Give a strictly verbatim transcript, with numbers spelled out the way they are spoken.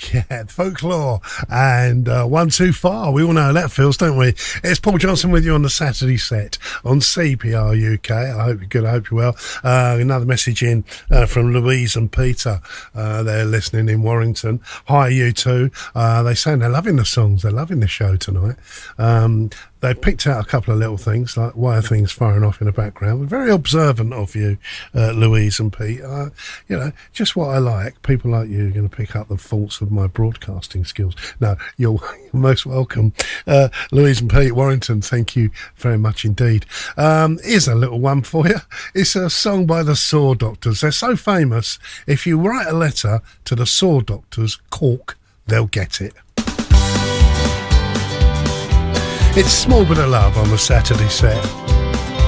Yeah, folklore and uh, one too far. We all know how that feels, don't we? It's Paul Johnson with you on the Saturday set on C P R U K. I hope you're good. I hope you're well. Uh, another message in uh, from Louise and Peter. Uh, they're listening in Warrington. Hi, you two. Uh, they're saying they're loving the songs. They're loving the show tonight. Um, They picked out a couple of little things, like why are things firing off in the background. We're very observant of you, uh, Louise and Pete. Uh, you know, just what I like. People like you are going to pick up the faults of my broadcasting skills. No, you're, you're most welcome. Uh, Louise and Pete, Warrington, thank you very much indeed. Um, here's a little one for you. It's a song by the Saw Doctors. They're so famous, if you write a letter to the Saw Doctors, Cork, they'll get it. It's Small Bit of Love on the Saturday set.